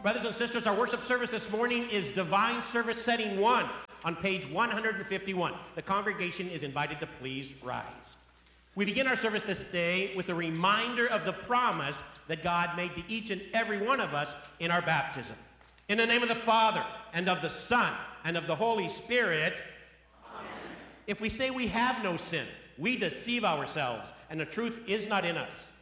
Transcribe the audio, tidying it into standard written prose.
Brothers and sisters, our worship service this morning is Divine Service Setting 1 on page 151. The congregation is invited to please rise. We begin our service this day with a reminder of the promise that God made to each and every one of us in our baptism. In the name of the Father, and of the Son, and of the Holy Spirit, amen. If we say we have no sin, we deceive ourselves, and the truth is not in us.